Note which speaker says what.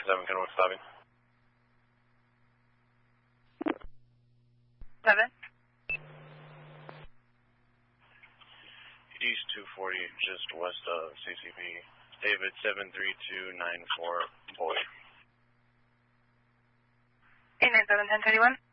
Speaker 1: 7 Kenwood stopping.
Speaker 2: 7.
Speaker 1: East 240, just west of CCP. David 73294, boy.
Speaker 2: 897-1031.